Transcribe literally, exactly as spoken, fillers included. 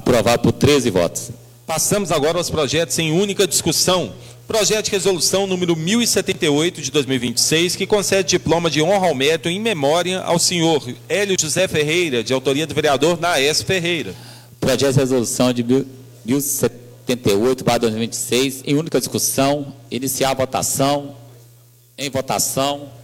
Aprovado por treze votos. Passamos agora aos projetos em única discussão. Projeto de resolução número mil e setenta e oito de dois mil e vinte e seis, que concede diploma de honra ao mérito em memória ao senhor Hélio José Ferreira, de autoria do vereador Naes Ferreira. Projeto de resolução de mil e setenta e oito barra dois mil e vinte e seis, em única discussão, iniciar a votação. Em votação.